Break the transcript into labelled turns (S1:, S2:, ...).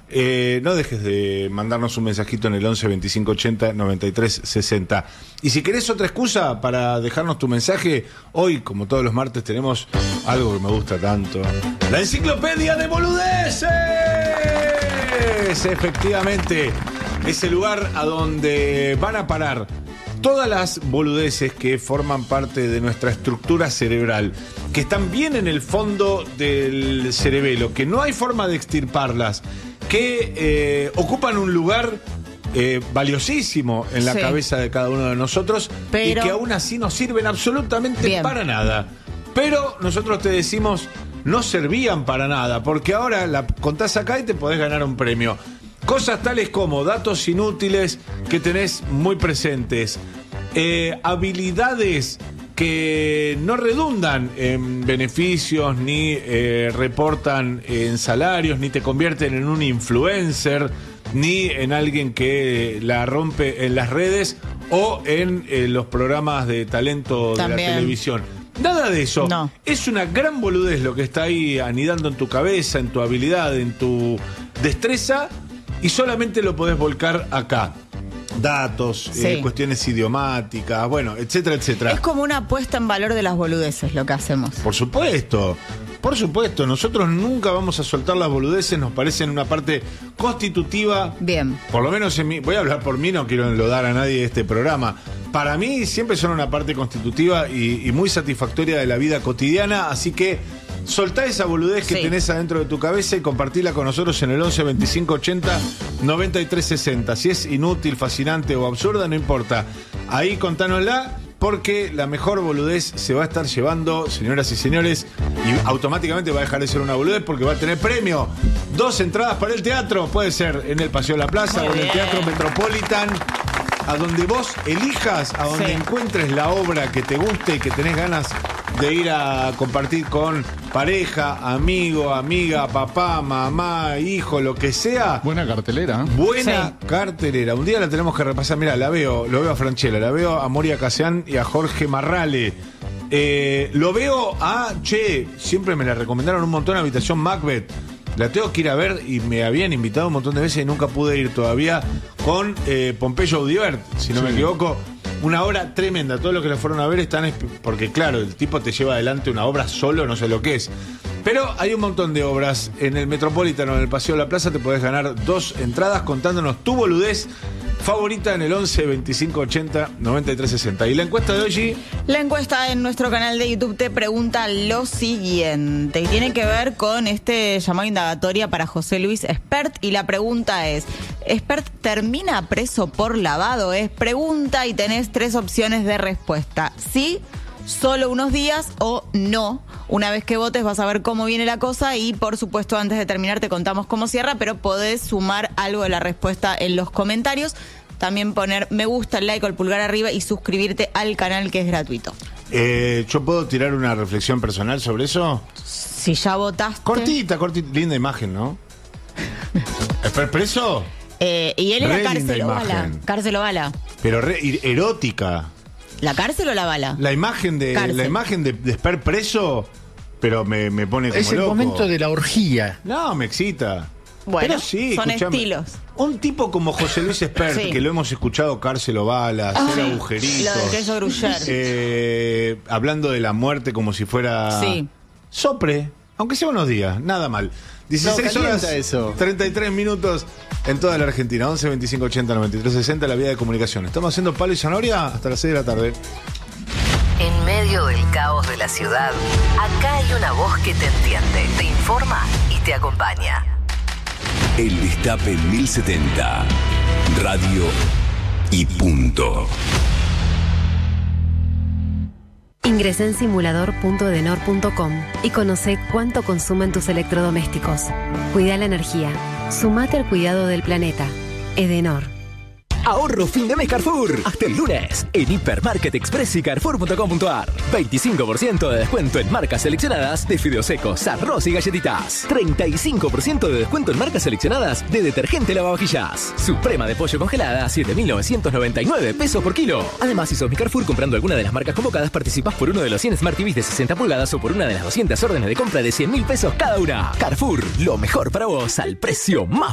S1: no dejes de mandarnos un mensajito en el 11 25 80 93 60. Y si querés otra excusa para dejarnos tu mensaje, hoy, como todos los martes, tenemos algo que me gusta tanto: la enciclopedia de boludeces. Efectivamente, ese lugar a donde van a parar todas las boludeces que forman parte de nuestra estructura cerebral, que están bien en el fondo del cerebelo, que no hay forma de extirparlas, que ocupan un lugar valiosísimo en la cabeza de cada uno de nosotros, y que aún así no sirven absolutamente para nada. Pero nosotros te decimos, no servían para nada, porque ahora la contás acá y te podés ganar un premio. Cosas tales como datos inútiles que tenés muy presentes, habilidades que no redundan en beneficios, ni reportan en salarios, ni te convierten en un influencer, ni en alguien que la rompe en las redes o en los programas de talento de la televisión. Nada de eso. No. Es una gran boludez lo que está ahí anidando en tu cabeza, en tu habilidad, en tu destreza, y solamente lo podés volcar acá. Datos, cuestiones idiomáticas, bueno, etcétera, etcétera.
S2: Es como una puesta en valor de las boludeces lo que hacemos.
S1: Por supuesto, nosotros nunca vamos a soltar las boludeces, nos parecen una parte constitutiva.
S2: Bien.
S1: Por lo menos en mí, voy a hablar por mí, no quiero enlodar a nadie de este programa. Para mí siempre son una parte constitutiva y muy satisfactoria de la vida cotidiana, así que soltá esa boludez que tenés adentro de tu cabeza y compartila con nosotros en el 11 25 80 93 60. Si es inútil, fascinante o absurda, no importa. Ahí contánosla, porque la mejor boludez se va a estar llevando, señoras y señores, y automáticamente va a dejar de ser una boludez porque va a tener premio. 2 entradas para el teatro, puede ser en el Paseo de la Plaza o en el Teatro Metropolitan, a donde vos elijas, a donde encuentres la obra que te guste y que tenés ganas de ir a compartir con pareja, amigo, amiga, papá, mamá, hijo, lo que sea.
S3: Buena cartelera.
S1: Buena cartelera. Un día la tenemos que repasar. Mirá, lo veo a Franchella, la veo a Moria Caseán y a Jorge Marrale. Lo veo a, siempre me la recomendaron un montón, Habitación Macbeth. La tengo que ir a ver y me habían invitado un montón de veces y nunca pude ir todavía, con Pompeyo Audibert, si no me equivoco. Una obra tremenda. Todos los que la fueron a ver están... Porque claro, el tipo te lleva adelante una obra solo, no sé lo que es. Pero hay un montón de obras. En el Metropolitan o en el Paseo de la Plaza te podés ganar 2 entradas contándonos tu boludez favorita en el 11 25 80 93 60. ¿Y la encuesta de hoy?
S2: La encuesta en nuestro canal de YouTube te pregunta lo siguiente. Y tiene que ver con este llamado indagatoria para José Luis Espert. Y la pregunta es: ¿Espert termina preso por lavado? Es pregunta y tenés 3 opciones de respuesta. Sí, solo unos días, o no. Una vez que votes vas a ver cómo viene la cosa y, por supuesto, antes de terminar te contamos cómo cierra, pero podés sumar algo de la respuesta en los comentarios. También poner me gusta, el like o el pulgar arriba y suscribirte al canal, que es gratuito.
S1: ¿Yo puedo tirar una reflexión personal sobre eso?
S2: Si ya votaste.
S1: Cortita. Linda imagen, ¿no? ¿Espert preso?
S2: Y él en la cárcel o bala. Cárcel o bala.
S1: Pero erótica.
S2: ¿La cárcel o la bala?
S1: La imagen de Espert preso, pero me pone como
S3: es el
S1: loco.
S3: momento de la orgía.
S1: No, me excita.
S2: Bueno,
S1: pero sí,
S2: son estilos.
S1: Un tipo como José Luis Espert, que lo hemos escuchado, cárcel o balas, hacer agujeritos.
S2: Lo del queso Gruyère.
S1: Hablando de la muerte como si fuera... Sopre, aunque sea unos días, nada mal. 16 horas, 33 minutos en toda la Argentina. 11 25 80 93 60, la vía de comunicación. Estamos haciendo Palo y Zanahoria hasta las 6 de la tarde.
S4: En medio del caos de la ciudad, acá hay una voz que te entiende, te informa y te acompaña.
S5: El Destape 1070. Radio y punto.
S6: Ingresá en simulador.edenor.com y conoce cuánto consumen tus electrodomésticos. Cuida la energía. Sumate al cuidado del planeta. Edenor.
S7: Ahorro fin de mes Carrefour. Hasta el lunes. En Hipermarket Express y Carrefour.com.ar. 25% de descuento en marcas seleccionadas de fideos secos, arroz y galletitas. 35% de descuento en marcas seleccionadas de detergente lavavajillas. Suprema de pollo congelada a 7.999 pesos por kilo. Además, si sos mi Carrefour comprando alguna de las marcas convocadas, participas por uno de los 100 Smart TVs de 60 pulgadas o por una de las 200 órdenes de compra de 100.000 pesos cada una. Carrefour, lo mejor para vos al precio más